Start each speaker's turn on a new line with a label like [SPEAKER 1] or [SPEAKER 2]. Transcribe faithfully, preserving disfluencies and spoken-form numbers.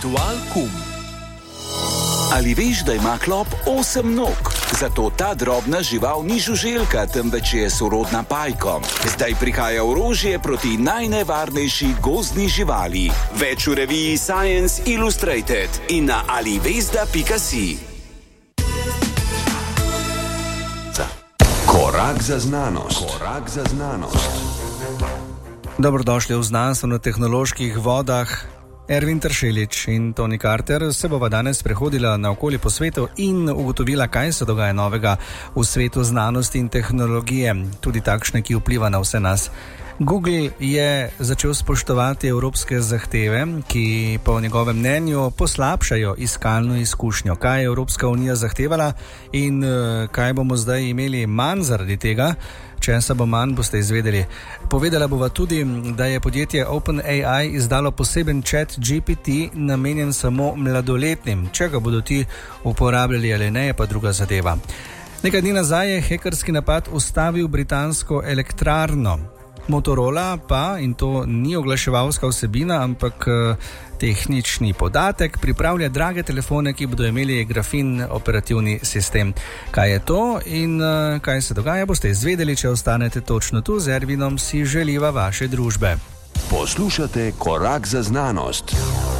[SPEAKER 1] Ritual kum.
[SPEAKER 2] Ali veš, da ima klop osem nog? Zato ta drobna žival ni žuželka, temveč je sorodna pajkom. Zdaj prihaja orožje proti najnevarnejši gozdni živali. Več v reviji Science Illustrated in na alivezda pika si.
[SPEAKER 3] Korak za znanost. Korak za znanost.
[SPEAKER 4] Dobrodošli v znanstveno-tehnoloških vodah. Ervin Tršelič in Toni Carter se bova danes prehodila naokoli po svetu in ugotovila, kaj se dogaja novega v svetu znanosti in tehnologije, tudi takšne, ki vpliva na vse nas. Google je začel spoštovati evropske zahteve, ki po njegovem mnenju poslabšajo iskalno izkušnjo. Kaj je Evropska unija zahtevala in kaj bomo zdaj imeli manj zaradi tega? Česa bo manj, boste izvedeli. Povedala bova tudi, da je podjetje OpenAI izdalo poseben chat G P T, namenjen samo mladoletnim. Če ga bodo ti uporabljali ali ne, je pa druga zadeva. Nekaj dni nazaj je hekerski napad ustavil britansko elektrarno. Motorola pa, in to ni oglaševalska vsebina, ampak tehnični podatek, pripravlja drage telefone, ki bodo imeli grafin operativni sistem. Kaj je to in kaj se dogaja, boste izvedeli, če ostanete točno tu. Z Ervinom si želiva vaše družbe.
[SPEAKER 3] Poslušate Korak za znanost.